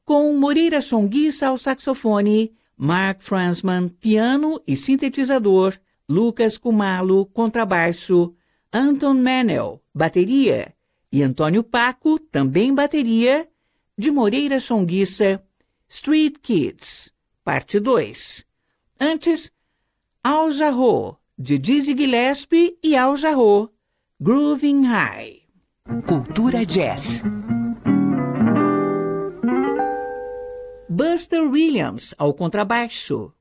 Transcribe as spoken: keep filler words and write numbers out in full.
com Moreira Songuissa ao saxofone, Mark Franzman, piano e sintetizador, Lucas Kumalo, contrabaixo, Anton Manel, bateria, e Antônio Paco, também bateria, de Moreira Songuissa, Street Kids, parte dois. Antes, Al Jarreau, de Dizzy Gillespie e Al Jarreau, Grooving High. Cultura Jazz. Buster Williams, ao contrabaixo,